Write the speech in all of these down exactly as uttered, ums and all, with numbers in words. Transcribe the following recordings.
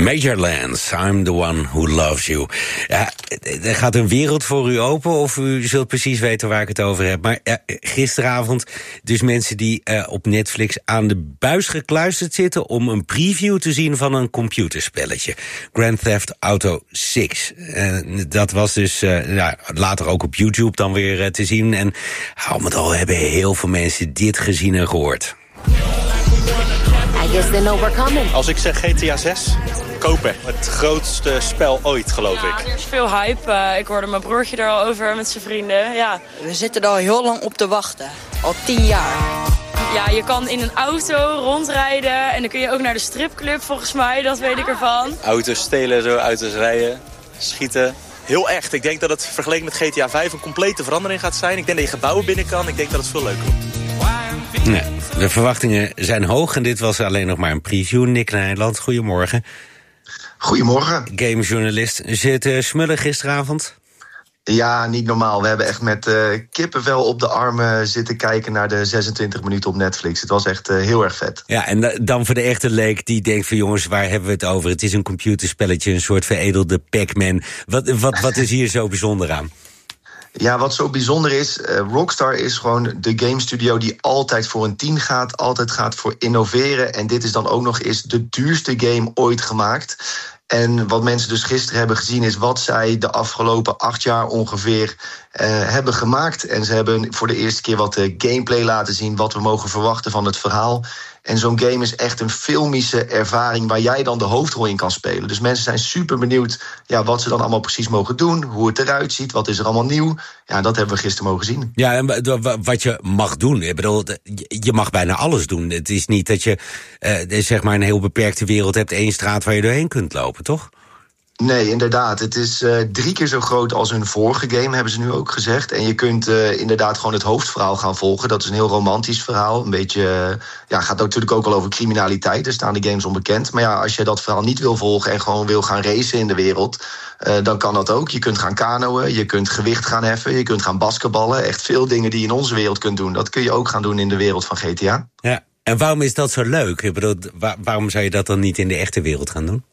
Major Lance, I'm the one who loves you. Ja, er gaat een wereld voor u open, of u zult precies weten waar ik het over heb. Maar ja, gisteravond dus mensen die uh, op Netflix aan de buis gekluisterd zitten om een preview te zien van een computerspelletje. Grand Theft Auto zes. Uh, dat was dus uh, nou, later ook op YouTube dan weer uh, te zien. En al met al hebben heel veel mensen dit gezien en gehoord. I guess they know we're coming. Als ik zeg G T A zes, kopen. Het grootste spel ooit, geloof ja, ik. Er is veel hype. Uh, ik hoorde mijn broertje er al over met zijn vrienden. Ja. We zitten er al heel lang op te wachten. Al tien jaar. Ja, je kan in een auto rondrijden en dan kun je ook naar de stripclub volgens mij, dat weet ik ervan. Auto's stelen, zo, auto's rijden, schieten. Heel echt. Ik denk dat het vergeleken met G T A vijf een complete verandering gaat zijn. Ik denk dat je gebouwen binnen kan. Ik denk dat het veel leuker wordt. Nee, de verwachtingen zijn hoog en dit was alleen nog maar een preview. Nick Nijland, goedemorgen. Goedemorgen. Gamejournalist. Zit uh, Smullen gisteravond? Ja, niet normaal. We hebben echt met uh, kippenvel op de armen zitten kijken naar de zesentwintig minuten op Netflix. Het was echt uh, heel erg vet. Ja, en dan voor de echte leek die denkt van jongens, waar hebben we het over? Het is een computerspelletje, een soort veredelde Pac-Man. Wat, wat, wat is hier zo bijzonder aan? Ja, wat zo bijzonder is, uh, Rockstar is gewoon de game studio die altijd voor een tien gaat, altijd gaat voor innoveren. En dit is dan ook nog eens de duurste game ooit gemaakt. En wat mensen dus gisteren hebben gezien is wat zij de afgelopen acht jaar ongeveer uh, hebben gemaakt. En ze hebben voor de eerste keer wat uh, gameplay laten zien, wat we mogen verwachten van het verhaal. En zo'n game is echt een filmische ervaring waar jij dan de hoofdrol in kan spelen. Dus mensen zijn super benieuwd ja, wat ze dan allemaal precies mogen doen, hoe het eruit ziet, wat is er allemaal nieuw. Ja, dat hebben we gisteren mogen zien. Ja, en wat je mag doen, ik bedoel, je mag bijna alles doen. Het is niet dat je uh, zeg maar een heel beperkte wereld hebt, één straat waar je doorheen kunt lopen, toch? Nee, inderdaad. Het is uh, drie keer zo groot als hun vorige game, hebben ze nu ook gezegd. En je kunt uh, inderdaad gewoon het hoofdverhaal gaan volgen. Dat is een heel romantisch verhaal. Een beetje, uh, ja, gaat natuurlijk ook wel over criminaliteit. Daar staan de games onbekend. Maar ja, als je dat verhaal niet wil volgen en gewoon wil gaan racen in de wereld, uh, dan kan dat ook. Je kunt gaan kanoën, je kunt gewicht gaan heffen, je kunt gaan basketballen. Echt veel dingen die je in onze wereld kunt doen. Dat kun je ook gaan doen in de wereld van G T A. Ja, en waarom is dat zo leuk? Ik bedoel, waar, waarom zou je dat dan niet in de echte wereld gaan doen?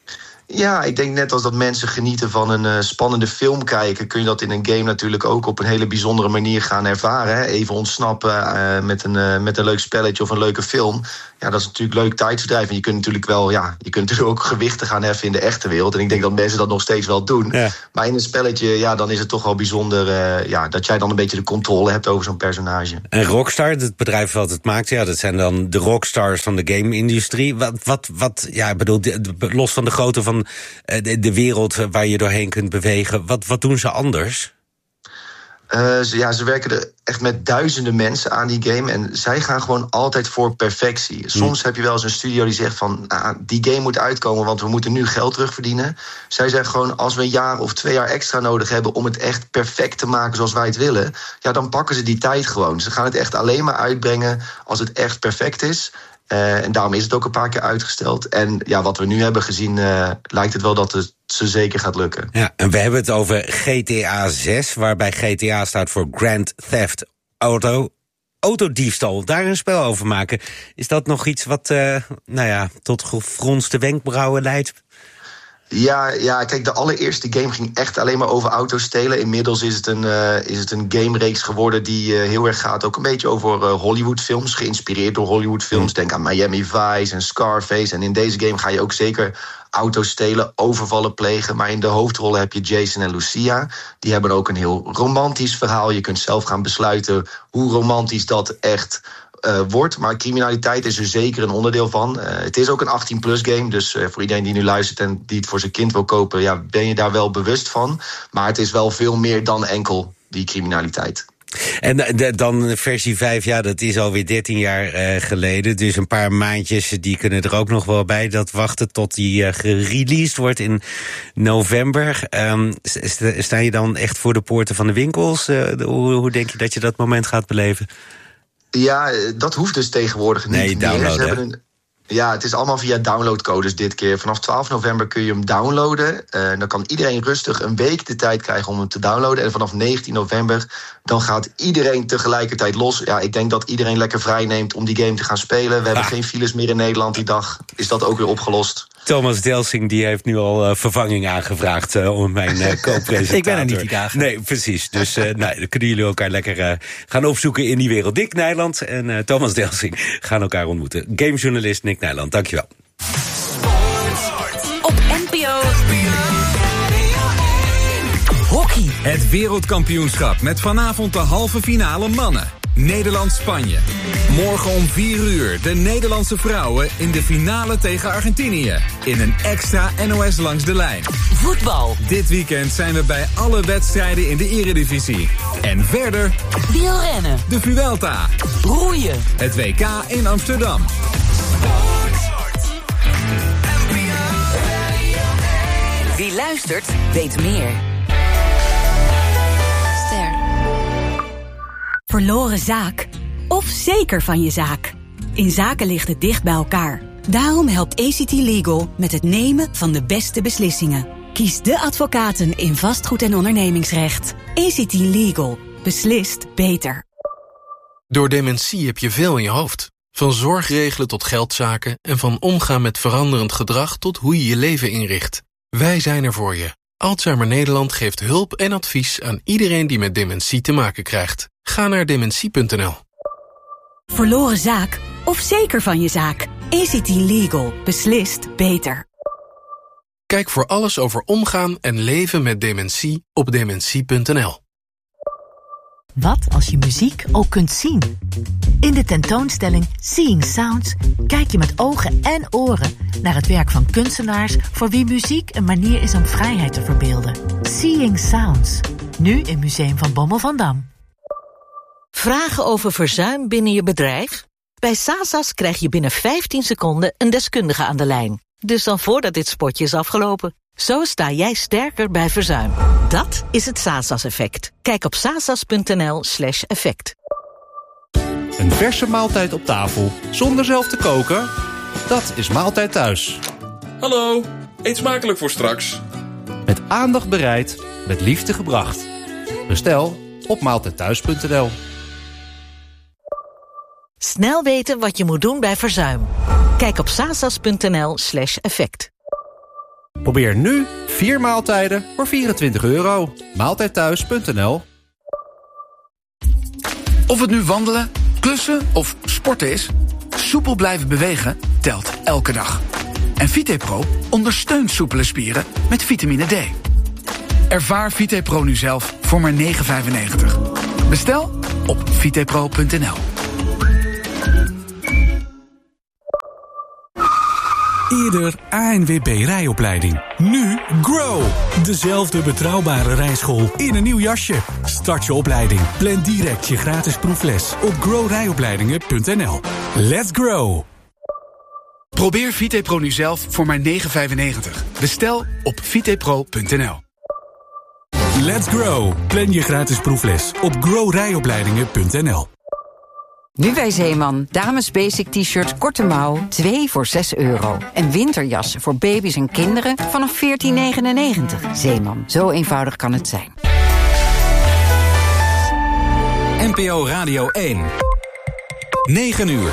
Ja, ik denk net als dat mensen genieten van een uh, spannende film kijken, kun je dat in een game natuurlijk ook op een hele bijzondere manier gaan ervaren. Hè? Even ontsnappen uh, met, een, uh, met een leuk spelletje of een leuke film. Ja, dat is natuurlijk leuk tijdsverdrijf. En je kunt natuurlijk wel, ja, je kunt natuurlijk ook gewichten gaan heffen in de echte wereld. En ik denk dat mensen dat nog steeds wel doen. Ja. Maar in een spelletje, ja, dan is het toch wel bijzonder uh, ja, dat jij dan een beetje de controle hebt over zo'n personage. En Rockstar, het bedrijf wat het maakt, ja, dat zijn dan de rockstars van de game-industrie. Wat, wat, wat, ja, ik bedoel, de, de, los van de grootte van de, de wereld waar je doorheen kunt bewegen, wat, wat doen ze anders? Uh, ze, ja, ze werken er echt met duizenden mensen aan die game. En zij gaan gewoon altijd voor perfectie. Soms mm. heb je wel eens een studio die zegt van, ah, die game moet uitkomen, want we moeten nu geld terugverdienen. Zij zeggen gewoon, als we een jaar of twee jaar extra nodig hebben om het echt perfect te maken zoals wij het willen, ja, dan pakken ze die tijd gewoon. Ze gaan het echt alleen maar uitbrengen als het echt perfect is. Uh, en daarom is het ook een paar keer uitgesteld. En ja, wat we nu hebben gezien, uh, lijkt het wel dat het ze zeker gaat lukken. Ja, en we hebben het over G T A zes, waarbij G T A staat voor Grand Theft Auto. Autodiefstal, daar een spel over maken. Is dat nog iets wat, uh, nou ja, tot gefronste wenkbrauwen leidt? Ja, ja, kijk, de allereerste game ging echt alleen maar over auto's stelen. Inmiddels is het een, uh, is het een gamereeks geworden die uh, heel erg gaat ook een beetje over uh, Hollywoodfilms, geïnspireerd door Hollywoodfilms. Denk aan Miami Vice en Scarface. En in deze game ga je ook zeker auto's stelen, overvallen plegen. Maar in de hoofdrollen heb je Jason en Lucia. Die hebben ook een heel romantisch verhaal. Je kunt zelf gaan besluiten hoe romantisch dat echt Uh, wordt. Maar criminaliteit is er zeker een onderdeel van. Uh, het is ook een achttien plus game. Dus uh, voor iedereen die nu luistert en die het voor zijn kind wil kopen, ja, ben je daar wel bewust van. Maar het is wel veel meer dan enkel die criminaliteit. En de, dan versie vijf, ja, dat is alweer dertien jaar uh, geleden. Dus een paar maandjes, die kunnen er ook nog wel bij. Dat wachten tot die uh, gereleased wordt in november. Um, st- sta je dan echt voor de poorten van de winkels? Uh, hoe, hoe denk je dat je dat moment gaat beleven? Ja, dat hoeft dus tegenwoordig niet nee, meer. Downloaden. Ze hebben een, ja, het is allemaal via downloadcodes dit keer. Vanaf twaalf november kun je hem downloaden. Uh, dan kan iedereen rustig een week de tijd krijgen om hem te downloaden. En vanaf negentien november dan gaat iedereen tegelijkertijd los. Ja, ik denk dat iedereen lekker vrij neemt om die game te gaan spelen. We hebben ah. geen files meer in Nederland die dag. Is dat ook weer opgelost? Thomas Delsing die heeft nu al uh, vervanging aangevraagd uh, om mijn uh, co-presentator. Ik ben er niet die dagen. Nee, precies. Dus uh, nou, dan kunnen jullie elkaar lekker uh, gaan opzoeken in die wereld. Dick Nijland en uh, Thomas Delsing gaan elkaar ontmoeten. Gamejournalist Nick Nijland, dankjewel. Op N P O. Hockey. Het wereldkampioenschap met vanavond de halve finale mannen. Nederland-Spanje. Morgen om vier uur de Nederlandse vrouwen in de finale tegen Argentinië. In een extra N O S Langs de Lijn. Voetbal. Dit weekend zijn we bij alle wedstrijden in de Eredivisie. En verder... Wielrennen. De Vuelta. Roeien. Het W K in Amsterdam. Wie luistert, weet meer. Ster. Verloren zaak? Of zeker van je zaak? In zaken ligt het dicht bij elkaar. Daarom helpt A C T Legal met het nemen van de beste beslissingen. Kies de advocaten in vastgoed- en ondernemingsrecht. A C T Legal. Beslist beter. Door dementie heb je veel in je hoofd. Van zorgregelen tot geldzaken en van omgaan met veranderend gedrag tot hoe je je leven inricht. Wij zijn er voor je. Alzheimer Nederland geeft hulp en advies aan iedereen die met dementie te maken krijgt. Ga naar dementie punt n l. Verloren zaak? Of zeker van je zaak? A C T Legal. Beslist beter. Kijk voor alles over omgaan en leven met dementie op dementie punt n l. Wat als je muziek ook kunt zien? In de tentoonstelling Seeing Sounds kijk je met ogen en oren naar het werk van kunstenaars voor wie muziek een manier is om vrijheid te verbeelden. Seeing Sounds, nu in Museum van Bommel van Dam. Vragen over verzuim binnen je bedrijf? Bij Sasas krijg je binnen vijftien seconden een deskundige aan de lijn. Dus dan voordat dit spotje is afgelopen. Zo sta jij sterker bij verzuim. Dat is het Sasas-effect. Kijk op sasas punt n l slash effect. Een verse maaltijd op tafel, zonder zelf te koken? Dat is Maaltijd Thuis. Hallo, eet smakelijk voor straks. Met aandacht bereid, met liefde gebracht. Bestel op maaltijdthuis punt n l. Snel weten wat je moet doen bij verzuim. Kijk op sasas punt n l slash effect. Probeer nu vier maaltijden voor vierentwintig euro. maaltijdthuis punt n l. Of het nu wandelen, klussen of sporten is, soepel blijven bewegen telt elke dag. En VitePro ondersteunt soepele spieren met vitamine D. Ervaar VitePro nu zelf voor maar negen vijfennegentig. Bestel op vitepro punt n l. Eerder A N W B rijopleiding. Nu Grow. Dezelfde betrouwbare rijschool in een nieuw jasje. Start je opleiding. Plan direct je gratis proefles op grow rijopleidingen punt n l. Let's grow. Probeer VitePro nu zelf voor maar negen vijfennegentig. Bestel op vitepro punt n l. Let's grow. Plan je gratis proefles op grow rijopleidingen punt n l. Nu bij Zeeman. Dames basic t-shirt korte mouw, twee voor zes euro. En winterjassen voor baby's en kinderen vanaf veertien negenennegentig. Zeeman, zo eenvoudig kan het zijn. N P O Radio één. negen uur.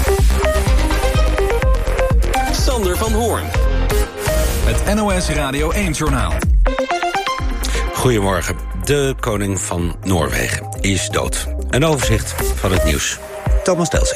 Sander van Hoorn. Het N O S Radio één-journaal. Goedemorgen. De koning van Noorwegen is dood. Een overzicht van het nieuws. Thomas Delsing.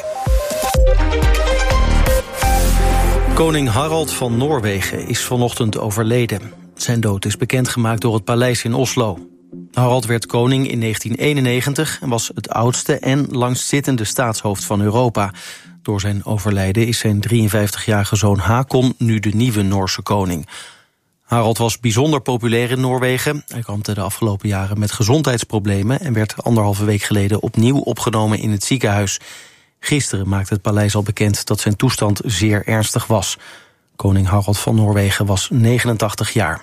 Koning Harald van Noorwegen is vanochtend overleden. Zijn dood is bekendgemaakt door het paleis in Oslo. Harald werd koning in negentien eenennegentig en was het oudste en langstzittende staatshoofd van Europa. Door zijn overlijden is zijn drieënvijftigjarige zoon Hakon nu de nieuwe Noorse koning. Harald was bijzonder populair in Noorwegen. Hij kampte de afgelopen jaren met gezondheidsproblemen en werd anderhalve week geleden opnieuw opgenomen in het ziekenhuis. Gisteren maakte het paleis al bekend dat zijn toestand zeer ernstig was. Koning Harald van Noorwegen was negenentachtig jaar.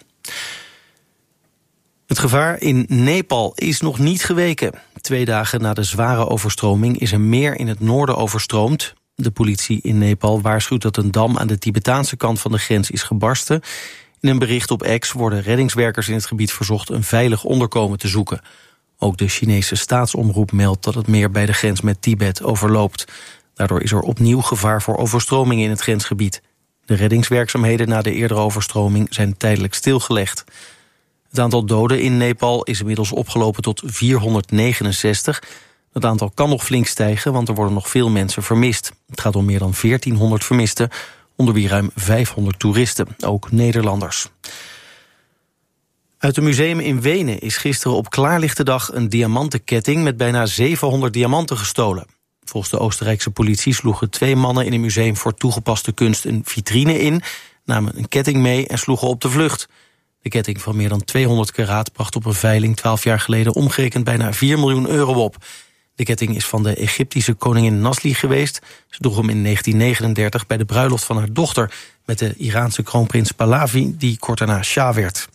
Het gevaar in Nepal is nog niet geweken. Twee dagen na de zware overstroming is een meer in het noorden overstroomd. De politie in Nepal waarschuwt dat een dam aan de Tibetaanse kant van de grens is gebarsten. In een bericht op X worden reddingswerkers in het gebied verzocht een veilig onderkomen te zoeken. Ook de Chinese staatsomroep meldt dat het meer bij de grens met Tibet overloopt. Daardoor is er opnieuw gevaar voor overstromingen in het grensgebied. De reddingswerkzaamheden na de eerdere overstroming zijn tijdelijk stilgelegd. Het aantal doden in Nepal is inmiddels opgelopen tot vierhonderdnegenenzestig. Het aantal kan nog flink stijgen, want er worden nog veel mensen vermist. Het gaat om meer dan veertienhonderd vermisten, onder wie ruim vijfhonderd toeristen, ook Nederlanders. Uit een museum in Wenen is gisteren op klaarlichte dag een diamantenketting met bijna zevenhonderd diamanten gestolen. Volgens de Oostenrijkse politie sloegen twee mannen in een museum voor toegepaste kunst een vitrine in, namen een ketting mee en sloegen op de vlucht. De ketting van meer dan tweehonderd karaat bracht op een veiling twaalf jaar geleden omgerekend bijna vier miljoen euro op. De ketting is van de Egyptische koningin Nasli geweest. Ze droeg hem in negentien negenendertig bij de bruiloft van haar dochter met de Iraanse kroonprins Pahlavi, die kort daarna Shah werd.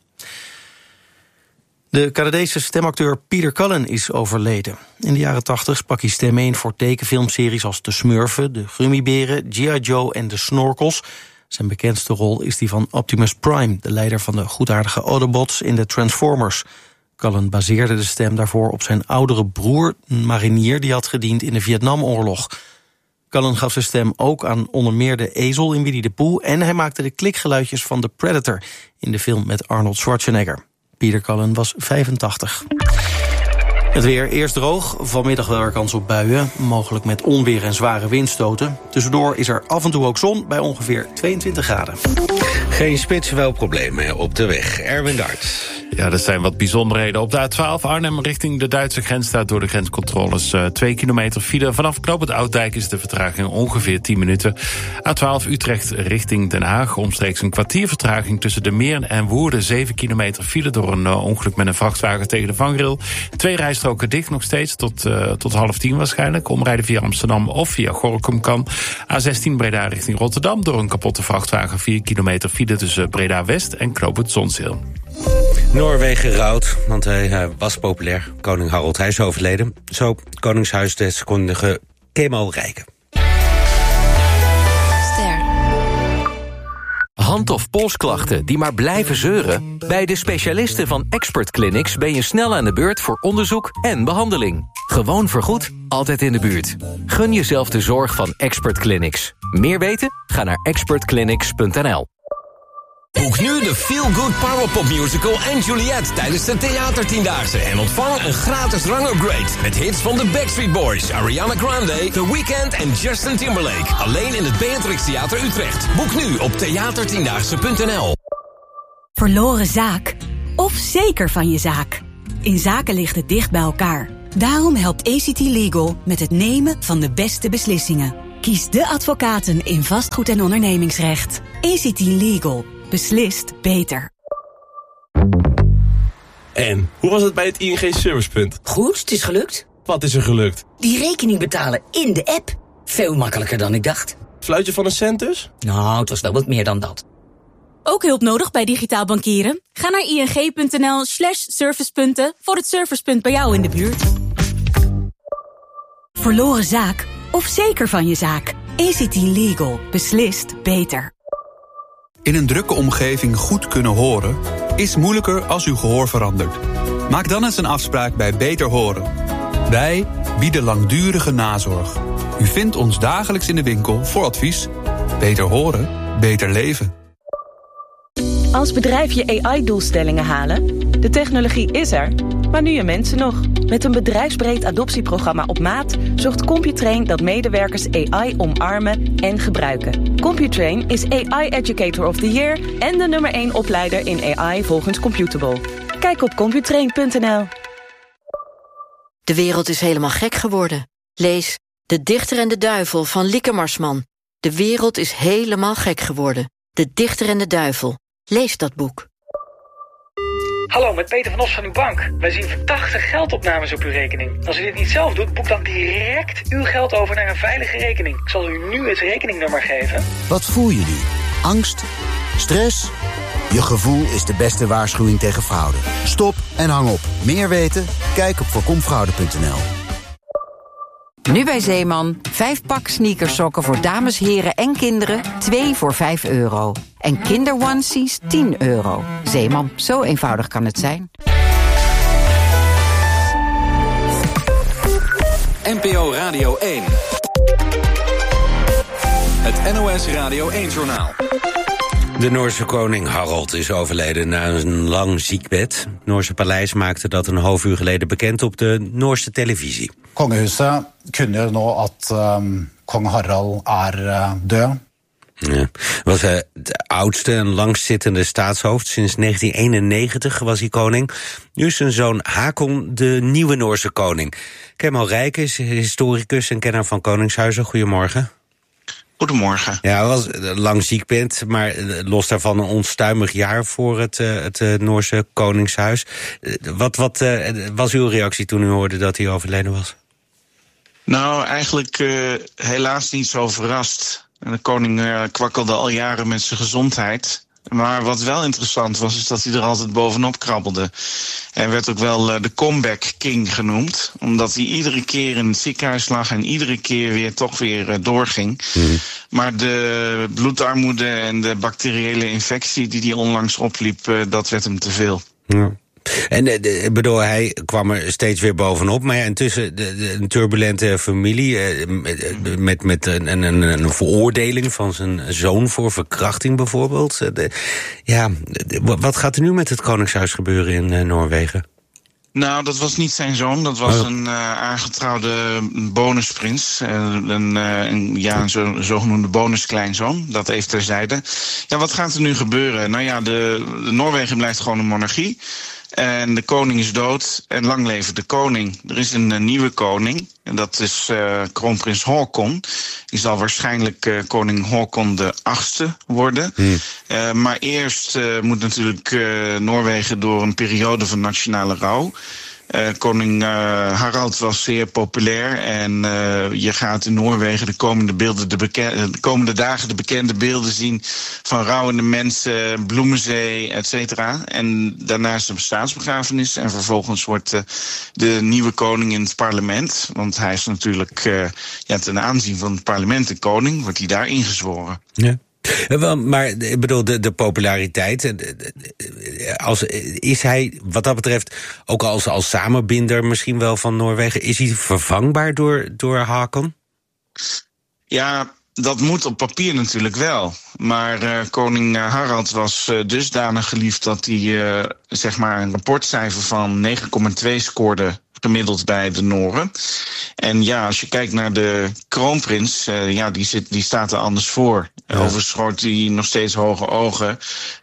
De Canadese stemacteur Peter Cullen is overleden. In de jaren tachtig sprak hij stemmen in voor tekenfilmseries als De Smurfen, De Gummiberen, G I. Joe en De Snorkels. Zijn bekendste rol is die van Optimus Prime, de leider van de goedaardige Autobots in de Transformers. Cullen baseerde de stem daarvoor op zijn oudere broer, een marinier die had gediend in de Vietnamoorlog. Cullen gaf zijn stem ook aan onder meer de ezel in Winnie de Pooh en hij maakte de klikgeluidjes van The Predator in de film met Arnold Schwarzenegger. Peter Cullen was vijfentachtig. Het weer eerst droog, vanmiddag wel er kans op buien, mogelijk met onweer en zware windstoten. Tussendoor is er af en toe ook zon bij ongeveer tweeëntwintig graden. Geen spits, wel problemen op de weg. Erwin Dart. Ja, dat zijn wat bijzonderheden. Op de A twaalf Arnhem richting de Duitse grens staat door de grenscontroles uh, twee kilometer file. Vanaf knooppunt Oudijk is de vertraging ongeveer tien minuten. A twaalf Utrecht richting Den Haag. Omstreeks een kwartier vertraging tussen de Meer en Woerden. zeven kilometer file door een uh, ongeluk met een vrachtwagen tegen de vangrail. Twee rijstroken dicht nog steeds, tot, uh, tot half tien waarschijnlijk. Omrijden via Amsterdam of via Gorinchem kan. A zestien Breda richting Rotterdam. Door een kapotte vrachtwagen vier kilometer file tussen Breda West en knooppunt Zonzeel. Noorwegen rouwt, want hij uh, was populair. Koning Harald, hij is overleden. Zo koningshuisdeskundige Kemal Rijken. Hand- of polsklachten die maar blijven zeuren? Bij de specialisten van Expert Clinics ben je snel aan de beurt voor onderzoek en behandeling. Gewoon vergoed, altijd in de buurt. Gun jezelf de zorg van Expert Clinics. Meer weten? Ga naar expert clinics punt n l. Boek nu de Feel Good Powerpop Musical en Juliet tijdens de Theatertiendaagse en ontvang een gratis rangupgrade met hits van de Backstreet Boys, Ariana Grande, The Weeknd en Justin Timberlake. Alleen in het Beatrix Theater Utrecht. Boek nu op theatertiendaagse punt n l. Verloren zaak of zeker van je zaak? In zaken ligt het dicht bij elkaar. Daarom helpt A C T Legal met het nemen van de beste beslissingen. Kies de advocaten in vastgoed- en ondernemingsrecht. A C T Legal. Beslist beter. En, hoe was het bij het I N G Servicepunt? Goed, het is gelukt. Wat is er gelukt? Die rekening betalen in de app. Veel makkelijker dan ik dacht. Fluitje van een cent dus? Nou, het was wel wat meer dan dat. Ook hulp nodig bij digitaal bankieren? Ga naar ing.nl slash servicepunten voor het servicepunt bij jou in de buurt. Verloren zaak of zeker van je zaak? A C T Legal. Beslist beter. In een drukke omgeving goed kunnen horen is moeilijker als uw gehoor verandert. Maak dan eens een afspraak bij Beter Horen. Wij bieden langdurige nazorg. U vindt ons dagelijks in de winkel voor advies. Beter horen, beter leven. Als bedrijf je A I-doelstellingen halen? De technologie is er, maar nu je mensen nog. Met een bedrijfsbreed adoptieprogramma op maat zorgt Computrain dat medewerkers A I omarmen en gebruiken. Computrain is A I Educator of the Year en de nummer één opleider in A I volgens Computable. Kijk op computrain punt n l. De wereld is helemaal gek geworden. Lees De Dichter en de Duivel van Lieke Marsman. De wereld is helemaal gek geworden. De Dichter en de Duivel. Lees dat boek. Hallo, met Peter van Os van uw bank. Wij zien verdachte geldopnames op uw rekening. Als u dit niet zelf doet, boek dan direct uw geld over naar een veilige rekening. Ik zal u nu het rekeningnummer geven. Wat voel je nu? Angst? Stress? Je gevoel is de beste waarschuwing tegen fraude. Stop en hang op. Meer weten? Kijk op voorkomfraude punt n l. Nu bij Zeeman, vijf pak sneakersokken voor dames, heren en kinderen, twee voor vijf euro. En kinderonesies tien euro. Zeeman, zo eenvoudig kan het zijn. N P O Radio één. Het N O S Radio één-journaal. De Noorse koning Harald is overleden na een lang ziekbed. Het Noorse paleis maakte dat een half uur geleden bekend op de Noorse televisie. Kongehuset kunde nu at um, kong Harald er uh, død. Ja. Was hij de oudste en langstzittende staatshoofd. Sinds negentien eenennegentig was hij koning. Nu is zijn zoon Hakon de nieuwe Noorse koning. Kemal Rijk is historicus en kenner van koningshuizen. Goedemorgen. Goedemorgen. Ja, hij was lang ziekbed, maar los daarvan een onstuimig jaar voor het, uh, het uh, Noorse koningshuis. Uh, wat wat uh, was uw reactie toen u hoorde dat hij overleden was? Nou, eigenlijk uh, helaas niet zo verrast. De koning uh, kwakkelde al jaren met zijn gezondheid. Maar wat wel interessant was, is dat hij er altijd bovenop krabbelde. Hij werd ook wel uh, de comeback king genoemd. Omdat hij iedere keer in het ziekenhuis lag en iedere keer weer toch weer uh, doorging. Mm. Maar de bloedarmoede en de bacteriële infectie die hij onlangs opliep, uh, dat werd hem te veel. Ja. En ik bedoel, hij kwam er steeds weer bovenop. Maar ja, intussen de, de, een turbulente familie eh, met, met een, een, een veroordeling van zijn zoon voor verkrachting bijvoorbeeld. De, ja, wat gaat er nu met het koningshuis gebeuren in uh, Noorwegen? Nou, dat was niet zijn zoon. Dat was oh. een uh, aangetrouwde bonusprins. Uh, een, uh, een, ja, een zo, zogenoemde bonuskleinzoon. Dat even terzijde. Ja, wat gaat er nu gebeuren? Nou ja, de, de Noorwegen blijft gewoon een monarchie. En de koning is dood en lang leven de koning. Er is een, een nieuwe koning en dat is uh, kroonprins Haakon. Die zal waarschijnlijk uh, koning Haakon de achtste worden. Hmm. Uh, maar eerst uh, moet natuurlijk uh, Noorwegen door een periode van nationale rouw. Uh, koning uh, Harald was zeer populair en uh, je gaat in Noorwegen de komende, beelden, de, beke- de komende dagen de bekende beelden zien van rouwende mensen, bloemenzee, et cetera. En daarnaast een staatsbegrafenis en vervolgens wordt uh, de nieuwe koning in het parlement, want hij is natuurlijk uh, ja, ten aanzien van het parlement de koning, wordt hij daar ingezworen. Ja. Maar ik bedoel, de, de populariteit, als, is hij wat dat betreft ook als, als samenbinder misschien wel van Noorwegen, is hij vervangbaar door, door Haakon? Ja, dat moet op papier natuurlijk wel. Maar uh, koning Harald was uh, dusdanig geliefd dat hij uh, zeg maar een rapportcijfer van negen komma twee scoorde gemiddeld bij de Noren. En ja, als je kijkt naar de kroonprins, uh, ja, die, zit, die staat er anders voor. Ja. Overigens schoot hij nog steeds hoge ogen.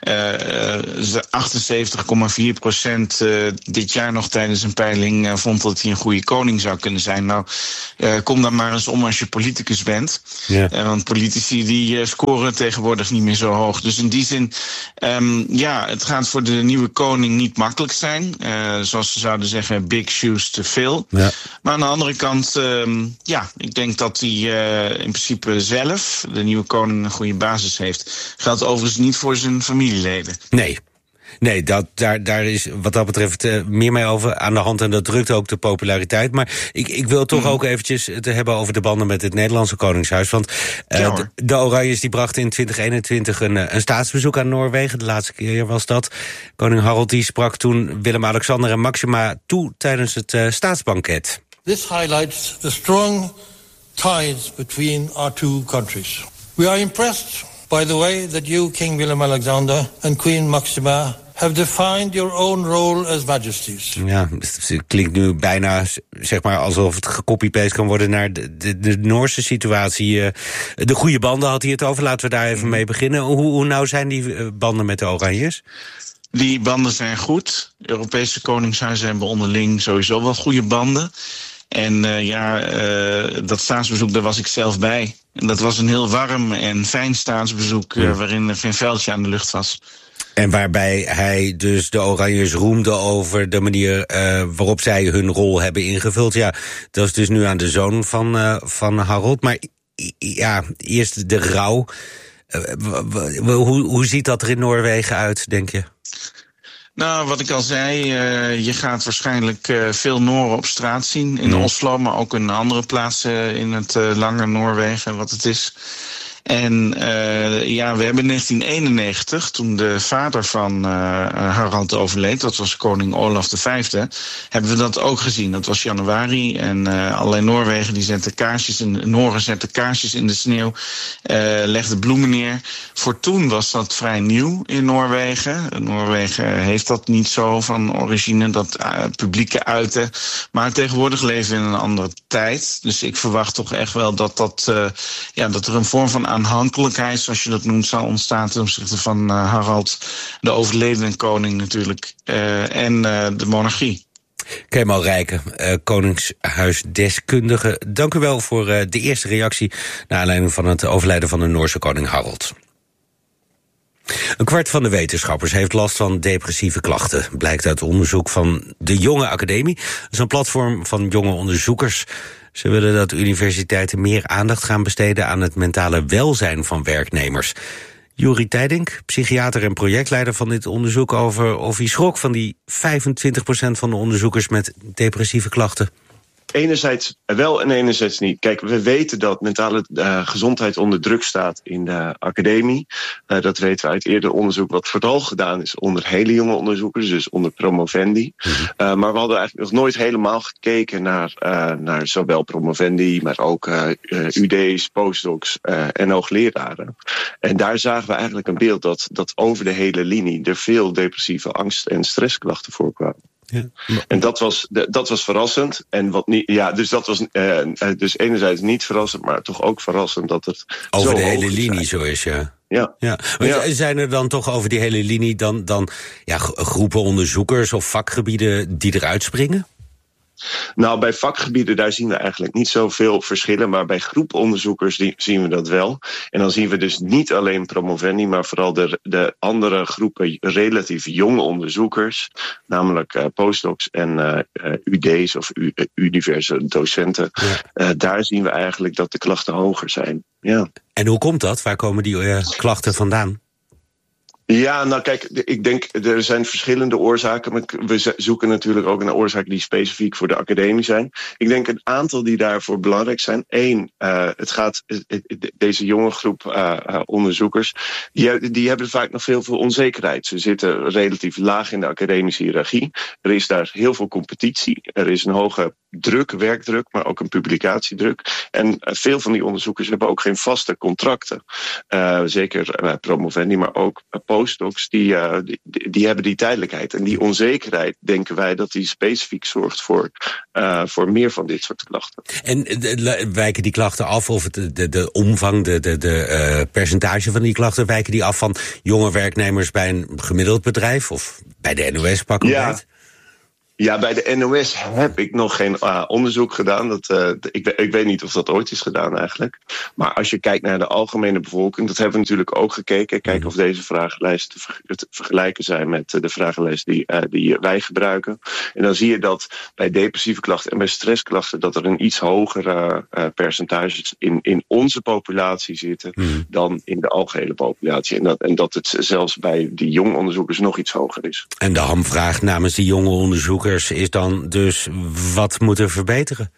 Uh, achtenzeventig komma vier procent uh, dit jaar nog tijdens een peiling uh, vond dat hij een goede koning zou kunnen zijn. Nou, uh, kom dan maar eens om als je politicus bent. Ja. Uh, want politici die uh, scoren tegenwoordig niet meer zo hoog. Dus in die zin, um, ja, het gaat voor de nieuwe koning niet makkelijk zijn. Uh, zoals ze zouden zeggen, big shoes to fill. Ja. Maar aan de andere kant, um, ja, ik denk dat hij uh, in principe zelf, de nieuwe koning, een goede basis heeft. Geldt overigens niet voor zijn familieleden. Nee. Nee, dat, daar, daar is wat dat betreft uh, meer mee over aan de hand. En dat drukt ook de populariteit. Maar ik, ik wil toch mm. ook eventjes het hebben over de banden met het Nederlandse Koningshuis. Want uh, ja, de, de Oranjes die brachten in twintig eenentwintig een, een staatsbezoek aan Noorwegen. De laatste keer was dat. Koning Harald die sprak toen Willem-Alexander en Maxima toe tijdens het uh, staatsbanket. This highlights the strong ties between our two countries. We are impressed by the way that you, King Willem-Alexander and Queen Maxima, have defined your own role as majesties. Ja, het klinkt nu bijna zeg maar alsof het gecopy-paste kan worden naar de, de, de Noorse situatie. De goede banden had hij het over. Laten we daar even mee beginnen. Hoe, hoe nauw zijn die banden met de Oranjes? Die banden zijn goed. Europese koningshuizen hebben onderling sowieso wel goede banden. En uh, ja, uh, dat staatsbezoek, daar was ik zelf bij. En dat was een heel warm en fijn staatsbezoek uh, waarin er geen veldje aan de lucht was. En waarbij hij dus de Oranjes roemde over de manier uh, waarop zij hun rol hebben ingevuld. Ja, dat is dus nu aan de zoon van, uh, van Harold. Maar ja, eerst de rouw. Uh, hoe, hoe ziet dat er in Noorwegen uit, denk je? Nou, wat ik al zei, uh, je gaat waarschijnlijk uh, veel Noren op straat zien. In mm. Oslo, maar ook in andere plaatsen in het uh, lange Noorwegen, wat het is. En uh, ja, we hebben in negentien eenennegentig, toen de vader van uh, Harald overleed, dat was koning Olaf de Vijfde, hebben we dat ook gezien. Dat was januari en uh, allerlei Noorwegen die zetten kaarsjes in, Noren zetten kaarsjes in de sneeuw, uh, legden bloemen neer. Voor toen was dat vrij nieuw in Noorwegen. Noorwegen heeft dat niet zo van origine, dat uh, publieke uiten. Maar tegenwoordig leven we in een andere tijd. Dus ik verwacht toch echt wel dat, dat, uh, ja, dat er een vorm van aanhankelijkheid, zoals je dat noemt, zal ontstaan ten opzichte van uh, Harald, de overleden koning natuurlijk, uh, en uh, de monarchie. Kemal Rijken, uh, Koningshuisdeskundige. Dank u wel voor uh, de eerste reactie naar aanleiding van het overlijden van de Noorse koning Harald. Een kwart van de wetenschappers heeft last van depressieve klachten, blijkt uit onderzoek van de Jonge Academie. Dat is een platform van jonge onderzoekers. Ze willen dat universiteiten meer aandacht gaan besteden aan het mentale welzijn van werknemers. Juri Tijdink, psychiater en projectleider van dit onderzoek, over of hij schrok van die vijfentwintig procent van de onderzoekers met depressieve klachten. Enerzijds wel en enerzijds niet. Kijk, we weten dat mentale uh, gezondheid onder druk staat in de academie. Uh, dat weten we uit eerder onderzoek wat vooral gedaan is onder hele jonge onderzoekers, dus onder promovendi. Uh, maar we hadden eigenlijk nog nooit helemaal gekeken naar, uh, naar zowel promovendi, maar ook uh, uh, U D's, postdocs uh, en hoogleraren. En daar zagen we eigenlijk een beeld dat, dat over de hele linie er veel depressieve angst- en stressklachten voorkwamen. Ja. En dat was, dat was verrassend. En wat niet, ja, dus dat was uh, dus enerzijds niet verrassend, maar toch ook verrassend dat het over zo de hele hoog linie is. zo is, ja. Ja. Ja. Maar ja. Zijn er dan toch over die hele linie dan, dan ja, groepen onderzoekers of vakgebieden die eruit springen? Nou, bij vakgebieden daar zien we eigenlijk niet zoveel verschillen, maar bij groeponderzoekers die, zien we dat wel. En dan zien we dus niet alleen promovendi, maar vooral de, de andere groepen relatief jonge onderzoekers, namelijk uh, postdocs en uh, uh, U D's of u, uh, universe docenten. Ja. Uh, daar zien we eigenlijk dat de klachten hoger zijn. Ja. En hoe komt dat? Waar komen die uh, klachten vandaan? Ja, nou kijk, ik denk er zijn verschillende oorzaken. Maar we zoeken natuurlijk ook naar oorzaken die specifiek voor de academie zijn. Ik denk een aantal die daarvoor belangrijk zijn. Eén, uh, het gaat, deze jonge groep uh, onderzoekers, die, die hebben vaak nog veel, veel onzekerheid. Ze zitten relatief laag in de academische hiërarchie. Er is daar heel veel competitie. Er is een hoge druk, werkdruk, maar ook een publicatiedruk. En uh, veel van die onderzoekers hebben ook geen vaste contracten. Uh, zeker uh, promovendi, maar ook uh, postdocs, die, uh, die, die hebben die tijdelijkheid. En die onzekerheid, denken wij, dat die specifiek zorgt voor, uh, voor meer van dit soort klachten. En de, wijken die klachten af, of de, de, de omvang, de, de, de uh, percentage van die klachten, wijken die af van jonge werknemers bij een gemiddeld bedrijf? Of bij de N O S pakken we ja. uit? Ja, bij de N O S heb ik nog geen uh, onderzoek gedaan. Dat, uh, ik, ik weet niet of dat ooit is gedaan eigenlijk. Maar als je kijkt naar de algemene bevolking, dat hebben we natuurlijk ook gekeken. Kijken of deze vragenlijsten te, ver, te vergelijken zijn met uh, de vragenlijst die, uh, die wij gebruiken. En dan zie je dat bij depressieve klachten en bij stressklachten dat er een iets hogere uh, percentages in, in onze populatie zitten mm. dan in de algehele populatie. En dat, en dat het zelfs bij die jonge onderzoekers nog iets hoger is. En de hamvraag namens die jonge onderzoekers is dan dus, wat moet er verbeteren?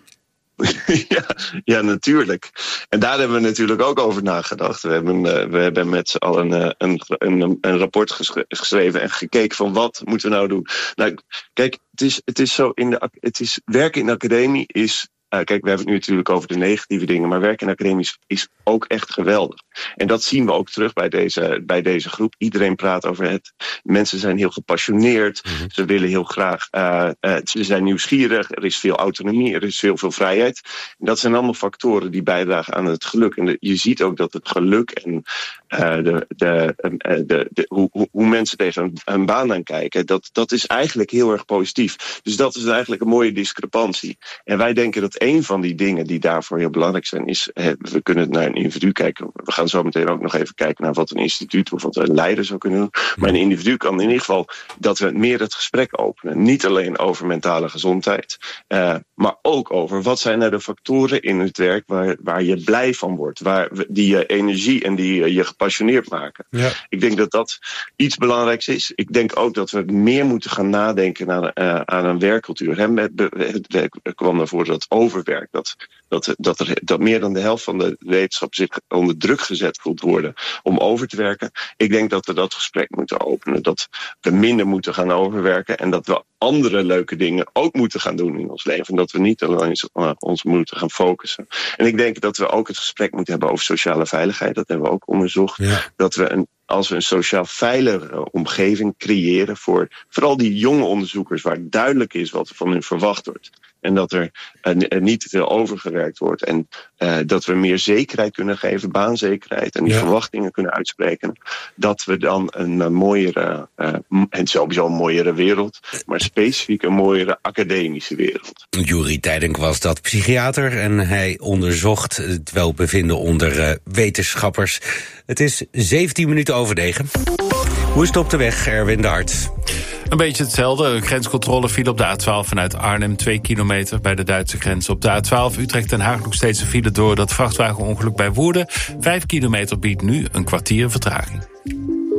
ja, ja, natuurlijk. En daar hebben we natuurlijk ook over nagedacht. We hebben, uh, we hebben met z'n allen uh, een, een, een rapport geschre- geschreven en gekeken van wat moeten we nou doen. Nou, kijk, het is, het is zo, in de, het is, werken in de academie is... Uh, kijk, we hebben het nu natuurlijk over de negatieve dingen, maar werken in de academie is, is ook echt geweldig. En dat zien we ook terug bij deze, bij deze groep. Iedereen praat over het. Mensen zijn heel gepassioneerd. Mm-hmm. Ze willen heel graag. Uh, uh, ze zijn nieuwsgierig. Er is veel autonomie. Er is heel veel vrijheid. En dat zijn allemaal factoren die bijdragen aan het geluk. En de, je ziet ook dat het geluk en uh, de, de, uh, de, de, hoe, hoe mensen tegen een, een baan aankijken, dat, dat is eigenlijk heel erg positief. Dus dat is eigenlijk een mooie discrepantie. En wij denken dat een van die dingen die daarvoor heel belangrijk zijn is, hè, we kunnen naar een individu kijken. We gaan zo meteen ook nog even kijken naar wat een instituut of wat een leider zou kunnen doen. Maar een individu kan in ieder geval dat we meer het gesprek openen. Niet alleen over mentale gezondheid, uh, maar ook over wat zijn er de factoren in het werk waar, waar je blij van wordt. Waar we, die je energie en die je gepassioneerd maken. Ja. Ik denk dat dat iets belangrijks is. Ik denk ook dat we meer moeten gaan nadenken aan, uh, aan een werkcultuur. Hè. Het kwam ervoor dat over overwerk. Dat, dat, dat, er, dat meer dan de helft van de wetenschap zich onder druk gezet voelt worden om over te werken. Ik denk dat we dat gesprek moeten openen. Dat we minder moeten gaan overwerken en dat we andere leuke dingen ook moeten gaan doen in ons leven. En dat we niet alleen uh, ons moeten gaan focussen. En ik denk dat we ook het gesprek moeten hebben over sociale veiligheid. Dat hebben we ook onderzocht. Ja. Dat we een Als we een sociaal veilige omgeving creëren voor vooral die jonge onderzoekers, waar duidelijk is wat er van hun verwacht wordt. En dat er, uh, er niet te veel overgewerkt wordt. En uh, dat we meer zekerheid kunnen geven, baanzekerheid. En die ja. verwachtingen kunnen uitspreken. Dat we dan een uh, mooiere, uh, en sowieso een mooiere wereld, maar specifiek een mooiere academische wereld. Juri Tijdenk was dat, psychiater. En hij onderzocht het welbevinden onder uh, wetenschappers. Het is zeventien minuten over negen. Hoe is het op de weg, Erwin de Hart? Een beetje hetzelfde. Grenscontrole file op de A twaalf vanuit Arnhem, twee kilometer bij de Duitse grens. Op de A twaalf Utrecht-Den Haag nog steeds een file door dat vrachtwagenongeluk bij Woerden. Vijf kilometer biedt nu een kwartier vertraging.